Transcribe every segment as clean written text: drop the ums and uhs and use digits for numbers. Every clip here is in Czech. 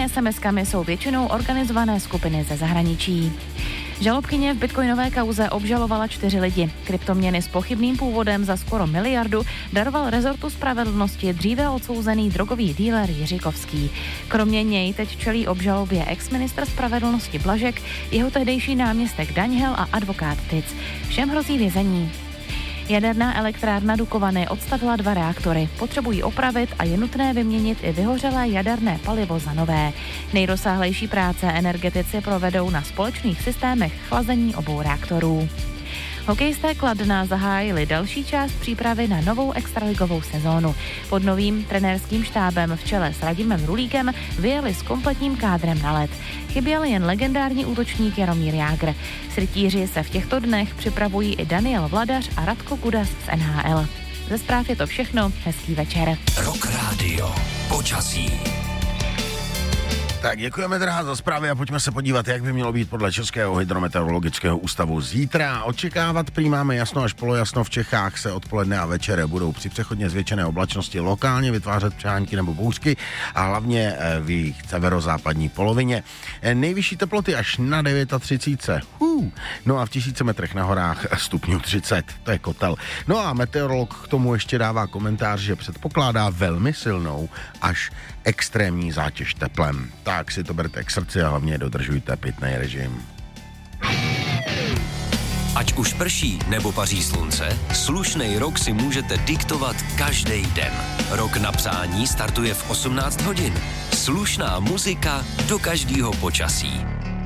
Placené SMS-kami jsou většinou organizované skupiny ze zahraničí. Žalobkyně v bitcoinové kauze obžalovala 4 lidi. Kryptoměny s pochybným původem za skoro miliardu daroval rezortu spravedlnosti dříve odsouzený drogový dealer Jiříkovský. Kromě něj teď čelí obžalobě ex-ministr spravedlnosti Blažek, jeho tehdejší náměstek Daňhel a advokát Tic. Všem hrozí vězení. Jaderná elektrárna Dukovany odstavila 2 reaktory. Potřebují opravit a je nutné vyměnit i vyhořelé jaderné palivo za nové. Nejrozsáhlejší práce energetici provedou na společných systémech chlazení obou reaktorů. Hokejisté Kladna zahájili další část přípravy na novou extraligovou sezónu. Pod novým trenérským štábem v čele s Radimem Rulíkem vyjeli s kompletním kádrem na led. Chyběl jen legendární útočník Jaromír Jágr. S rytíři se v těchto dnech připravují i Daniel Vladař a Radko Kudas z NHL. Ze zpráv je to všechno, hezký večer. Rock Radio, počasí. Tak děkujeme teda za zprávy a pojďme se podívat, jak by mělo být podle Českého hydrometeorologického ústavu zítra. Očekávat prý máme jasno až polojasno, v Čechách se odpoledne a večer budou při přechodně zvětšené oblačnosti lokálně vytvářet přehánky nebo bouřky a hlavně v jejich severozápadní polovině. Nejvyšší teploty až na 39. No a v 1000 metrech na horách stupňů 30. To je kotel. No a meteorolog k tomu ještě dává komentář, že předpokládá velmi silnou až extrémní zátěž teplem. Tak si to berte k srdci a hlavně dodržujte pitný režim. Ať už prší nebo paří slunce, slušnej rok si můžete diktovat každý den. Rok na přání startuje v 18 hodin. Slušná muzika do každého počasí.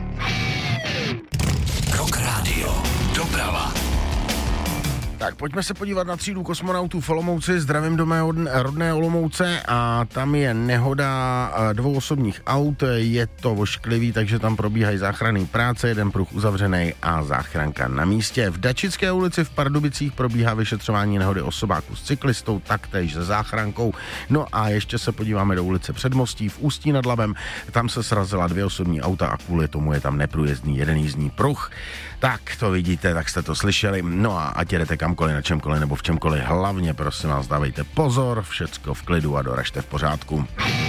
Rock Radio. Doprava. Tak pojďme se podívat na třídu kosmonautů v Olomouci. Zdravím do mé rodné Olomouce a tam je nehoda 2 osobních aut. Je to ošklivý, takže tam probíhají záchranné práce, jeden pruh uzavřený a záchranka na místě. V Dačické ulici v Pardubicích probíhá vyšetřování nehody osobáku s cyklistou, taktéž se záchrankou. No a ještě se podíváme do ulice Předmostí v Ústí nad Labem. Tam se srazila 2 osobní auta a kvůli tomu je tam neprůjezdný jeden jízdní pruh. Tak to vidíte, tak jste to slyšeli. No a ať jedete kamkoliv, na čemkoliv nebo v čemkoliv, hlavně prosím vás dávejte pozor, všecko v klidu a doražte v pořádku.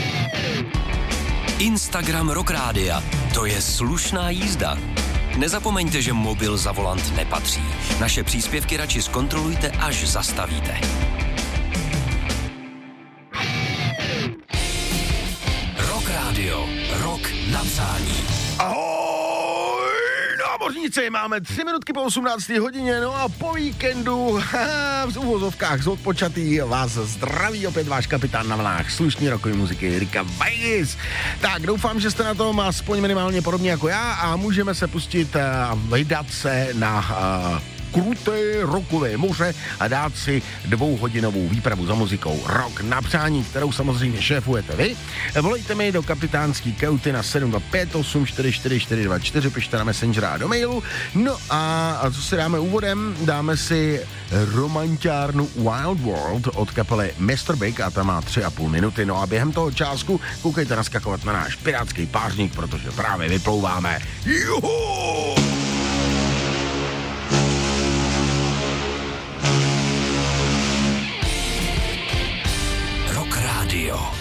Instagram Rock Rádia, to je slušná jízda. Nezapomeňte, že mobil za volant nepatří. Naše příspěvky radši zkontrolujte, až zastavíte. Rock Radio, rok na přání. Ahoj, námořníci, máme 3 minutky po 18. hodině, no a po víkendu v uvozovkách z odpočatý vás zdraví opět váš kapitán na vlnách slušný rockový muziky Rika Vegas. Tak doufám, že jste na tom aspoň minimálně podobně jako já a můžeme se pustit a vydat se na kruté rockové moře a dát si 2hodinovou výpravu za muzikou Rock na přání, kterou samozřejmě šéfujete vy. Volejte mi do kapitánský kauty na 725844424, pište na Messenger a do mailu. No a co si dáme úvodem? Dáme si romantiárnu Wild World od kapely Mr. Big a ta má 3,5 minuty. No a během toho čásku koukejte naskakovat na náš pirátský pářník, protože právě vyplouváme. Juhu! Rock Radio.